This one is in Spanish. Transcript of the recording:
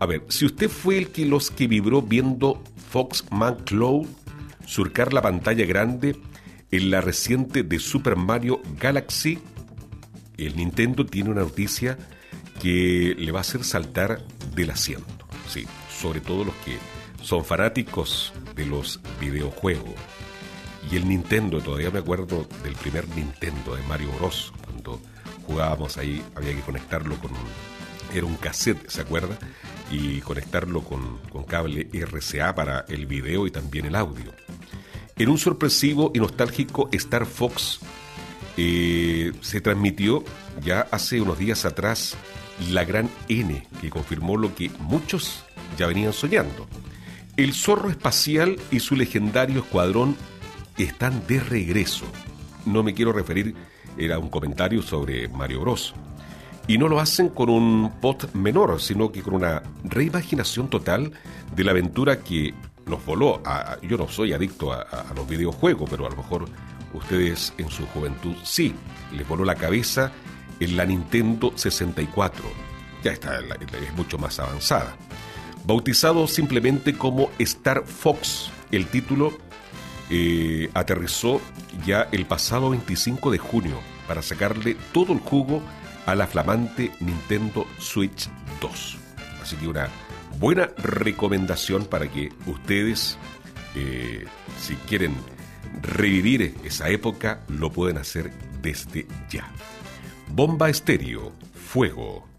A ver, si usted fue los que vibró viendo Fox McCloud surcar la pantalla grande en la reciente de Super Mario Galaxy, el Nintendo tiene una noticia que le va a hacer saltar del asiento. Sí, sobre todo los que son fanáticos de los videojuegos. Y el Nintendo, todavía me acuerdo del primer Nintendo de Mario Bros. Cuando jugábamos ahí, había que conectarlo era un cassette, ¿se acuerda? Y conectarlo con cable RCA para el video y también el audio. En un sorpresivo y nostálgico Star Fox se transmitió ya hace unos días atrás la gran N, que confirmó lo que muchos ya venían soñando. El zorro espacial y su legendario escuadrón están de regreso. No me quiero referir, era un comentario sobre Mario Bros. Y no lo hacen con un pot menor, sino que con una reimaginación total de la aventura que nos voló. Yo no soy adicto a los videojuegos, pero a lo mejor ustedes en su juventud sí, les voló la cabeza en la Nintendo 64. Ya está, es mucho más avanzada. Bautizado simplemente como Star Fox, el título aterrizó ya el pasado 25 de junio para sacarle todo el jugo a la flamante Nintendo Switch 2. Así que una buena recomendación para que ustedes, si quieren revivir esa época, lo pueden hacer desde ya. Bomba Estéreo, Fuego.